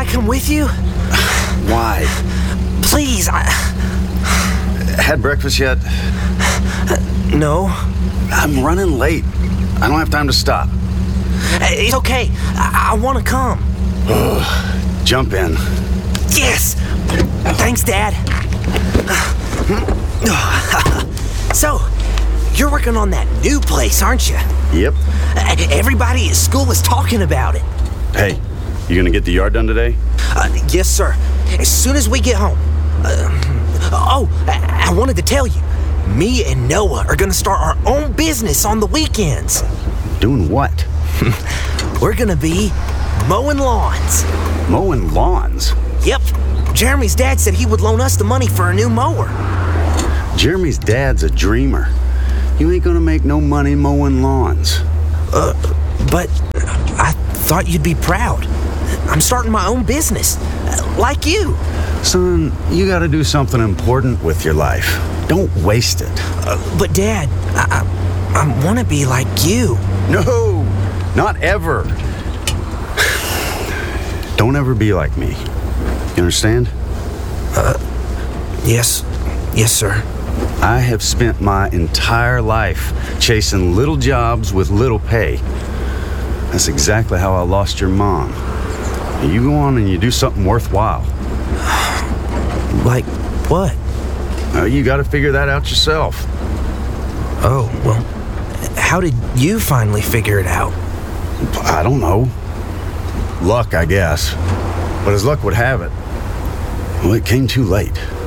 come with you? Why? Please, Had breakfast yet? No. I'm running late. I don't have time to stop. It's okay. I want to come. Jump in. Yes! Thanks, Dad. So, you're working on that new place, aren't you? Yep. Everybody at school is talking about it. Hey, you gonna get the yard done today? Yes, sir. As soon as we get home. I wanted to tell you. Me and Noah are gonna start our own business on the weekends. Doing what? We're gonna be mowing lawns. Mowing lawns? Yep. Jeremy's dad said he would loan us the money for a new mower. Jeremy's dad's a dreamer. You ain't gonna make no money mowing lawns. But I thought you'd be proud. I'm starting my own business, like you. Son, you gotta do something important with your life. Don't waste it. But Dad, I want to be like you. No, not ever. Don't ever be like me. You understand? Yes, sir. I have spent my entire life chasing little jobs with little pay. That's exactly how I lost your mom. You go on and you do something worthwhile. Like what? You got to figure that out yourself. Oh, well, how did you finally figure it out? I don't know. Luck, I guess. But as luck would have it, well, it came too late.